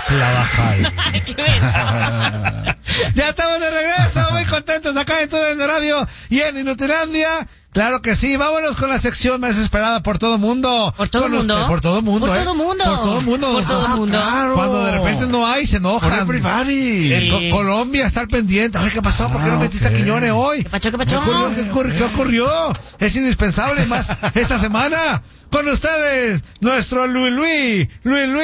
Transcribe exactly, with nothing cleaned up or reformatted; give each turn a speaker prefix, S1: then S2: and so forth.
S1: Clavajal.
S2: ¡Qué beso!
S1: Ya estamos de regreso, muy contentos acá en todo el radio y en Inutilandia. Claro que sí, vámonos con la sección más esperada por todo mundo.
S2: ¿Por todo
S1: con
S2: mundo?
S1: Usted, por todo mundo,
S2: Por
S1: ¿eh?
S2: todo mundo.
S1: Por todo mundo.
S2: Por todo
S1: Ah,
S2: mundo.
S1: Claro. Cuando de repente no hay, se enojan.
S3: Por everybody.
S1: En Co-
S2: Sí.
S1: Colombia está al pendiente. Ay, ¿qué pasó? ¿Por qué no
S3: Ah,
S1: metiste
S3: ok.
S1: a Quiñones hoy?
S2: ¿Qué pasó? ¿Qué pasó?
S1: ocurrió? ¿Qué ocurrió? ¿Qué ocurrió? Es indispensable más esta semana. Con ustedes, nuestro Luis Luis. Luis Luis.